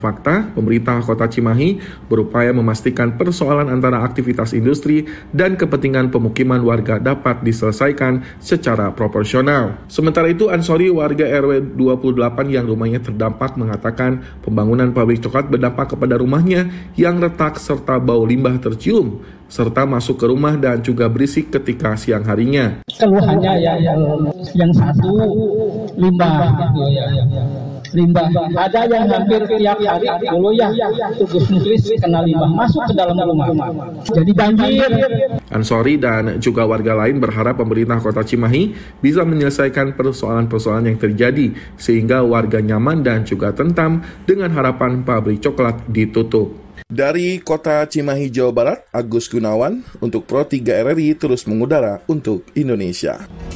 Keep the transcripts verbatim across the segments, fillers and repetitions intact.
Fakta, pemerintah Kota Cimahi berupaya memastikan persoalan antara aktivitas industri dan kepentingan pemukiman warga dapat diselesaikan secara proporsional. Sementara itu, Ansori, warga R W dua puluh delapan yang rumahnya terdampak, mengatakan pembangunan pabrik coklat berdampak kepada rumahnya yang retak serta bau limbah tercium, serta masuk ke rumah dan juga berisik ketika siang harinya. Keluhannya ya yang, yang satu limbah gitu ya. Limbah ada yang hampir tiap hari dulu ya tugas nulis kena limbah masuk ke dalam rumah, jadi banjir. Ansori dan juga warga lain berharap pemerintah Kota Cimahi bisa menyelesaikan persoalan-persoalan yang terjadi sehingga warga nyaman dan juga tentam dengan harapan pabrik coklat ditutup. Dari Kota Cimahi, Jawa Barat, Agus Gunawan untuk Pro tiga R R I terus mengudara untuk Indonesia.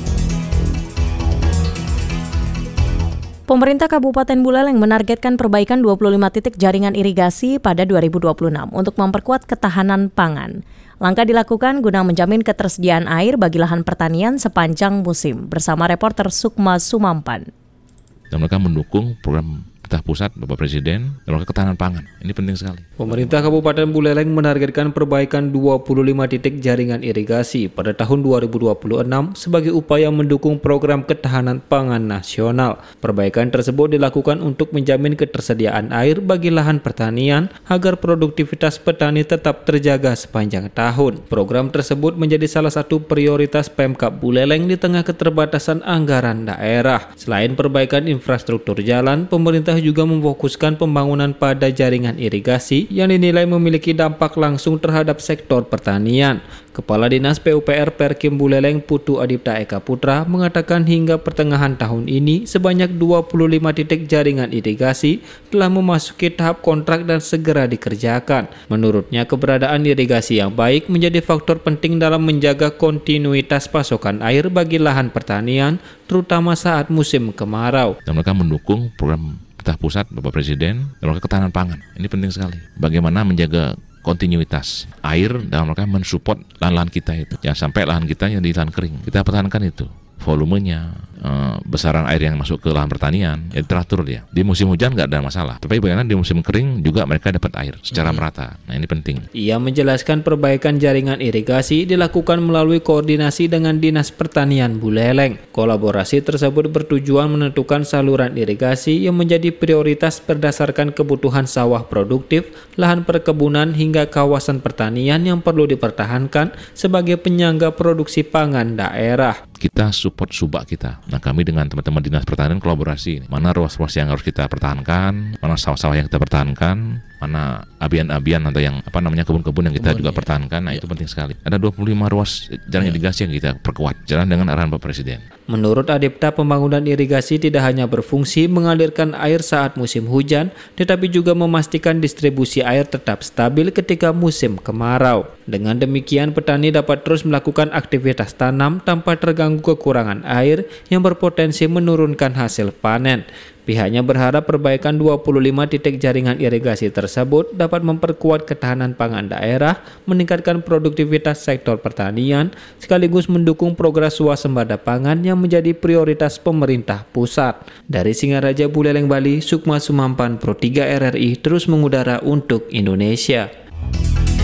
Pemerintah Kabupaten Buleleng menargetkan perbaikan dua puluh lima titik jaringan irigasi pada dua ribu dua puluh enam untuk memperkuat ketahanan pangan. Langkah dilakukan guna menjamin ketersediaan air bagi lahan pertanian sepanjang musim, bersama reporter Sukma Sumampan. Dan mereka mendukung program pemerintah pusat, Bapak Presiden, dalam ketahanan pangan. Ini penting sekali. Pemerintah Kabupaten Buleleng menargetkan perbaikan dua puluh lima titik jaringan irigasi pada tahun dua ribu dua puluh enam sebagai upaya mendukung program ketahanan pangan nasional. Perbaikan tersebut dilakukan untuk menjamin ketersediaan air bagi lahan pertanian agar produktivitas petani tetap terjaga sepanjang tahun. Program tersebut menjadi salah satu prioritas Pemkab Buleleng di tengah keterbatasan anggaran daerah. Selain perbaikan infrastruktur jalan, pemerintah juga memfokuskan pembangunan pada jaringan irigasi yang dinilai memiliki dampak langsung terhadap sektor pertanian. Kepala Dinas P U P R Perkim Buleleng Putu Adipta Eka Putra mengatakan hingga pertengahan tahun ini sebanyak dua puluh lima titik jaringan irigasi telah memasuki tahap kontrak dan segera dikerjakan. Menurutnya, keberadaan irigasi yang baik menjadi faktor penting dalam menjaga kontinuitas pasokan air bagi lahan pertanian, terutama saat musim kemarau. Dan mereka mendukung program pemerintah pusat, Bapak Presiden, dalam ketahanan pangan. Ini penting sekali. Bagaimana menjaga kontinuitas air dalam rangka mensupport lahan-lahan kita itu. Jangan sampai lahan kita yang di lahan kering. Kita pertahankan itu. Volumenya, eh, besaran air yang masuk ke lahan pertanian, ya teratur dia. Di musim hujan nggak ada masalah. Tapi bagaimana di musim kering juga mereka dapat air secara hmm. merata. Nah, ini penting. Ia menjelaskan perbaikan jaringan irigasi dilakukan melalui koordinasi dengan Dinas Pertanian Buleleng. Kolaborasi tersebut bertujuan menentukan saluran irigasi yang menjadi prioritas berdasarkan kebutuhan sawah produktif, lahan perkebunan hingga kawasan pertanian yang perlu dipertahankan sebagai penyangga produksi pangan daerah. Kita support subak kita. Nah, kami dengan teman-teman Dinas Pertanian kolaborasi. Mana ruas-ruas yang harus kita pertahankan, mana sawah-sawah yang kita pertahankan, mana abian-abian atau yang apa namanya kebun-kebun yang kita Kebun, juga ya. pertahankan. Nah, ya. Itu penting sekali. Ada dua puluh lima ruas jalan ya. irigasi yang kita perkuat, jalan dengan arahan Bapak Presiden. Menurut Adipta, pembangunan irigasi tidak hanya berfungsi mengalirkan air saat musim hujan, tetapi juga memastikan distribusi air tetap stabil ketika musim kemarau. Dengan demikian, petani dapat terus melakukan aktivitas tanam tanpa terganggu kekurangan air yang berpotensi menurunkan hasil panen. Pihaknya berharap perbaikan dua puluh lima titik jaringan irigasi tersebut dapat memperkuat ketahanan pangan daerah, meningkatkan produktivitas sektor pertanian, sekaligus mendukung progres swasembada pangan yang menjadi prioritas pemerintah pusat. Dari Singaraja, Buleleng, Bali, Sukma Sumampan, Pro tiga R R I terus mengudara untuk Indonesia.